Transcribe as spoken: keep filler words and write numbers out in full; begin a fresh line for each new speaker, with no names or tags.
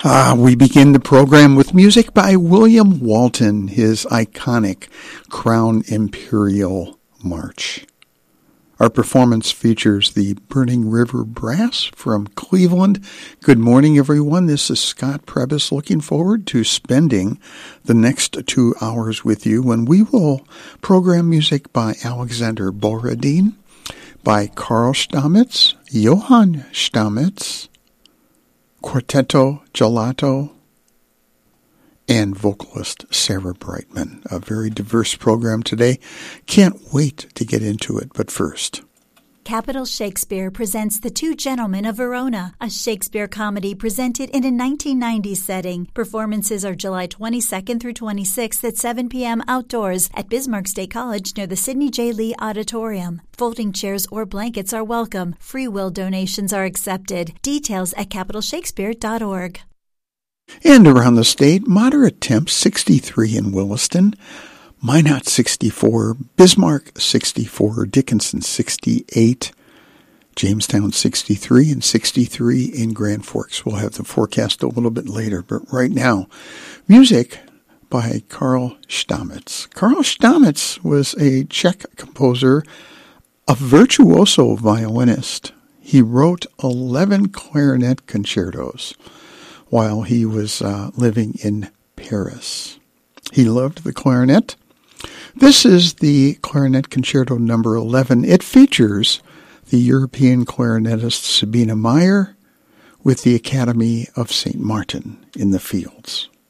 Uh, we begin the program with music by William Walton, his iconic Crown Imperial March. Our performance features the Burning River Brass from Cleveland. Good morning, everyone. This is Scott Prebys looking forward to spending the next two hours with you when we will program music by Alexander Borodin, by Karl Stamitz, Johann Stamitz, Quartetto Gelato, and vocalist Sarah Brightman. A very diverse program today. Can't wait to get into it, but first,
Capitol Shakespeare presents The Two Gentlemen of Verona, a Shakespeare comedy presented in a nineteen nineties setting. Performances are July twenty-second through twenty-sixth at seven p.m. outdoors at Bismarck State College near the Sidney J. Lee Auditorium. Folding chairs or blankets are welcome. Free will donations are accepted. Details at capitol shakespeare dot org.
And around the state, Moderate Temps sixty-three in Williston, Minot sixty-four, Bismarck sixty-four, Dickinson sixty-eight, Jamestown sixty-three, and sixty-three in Grand Forks. We'll have the forecast a little bit later, but right now, music by Karl Stamitz. Karl Stamitz was a Czech composer, a virtuoso violinist. He wrote eleven clarinet concertos while he was uh, living in Paris. He loved the clarinet. This is the Clarinet Concerto number eleven. It features the European clarinetist Sabina Meyer with the Academy of Saint Martin in the Fields.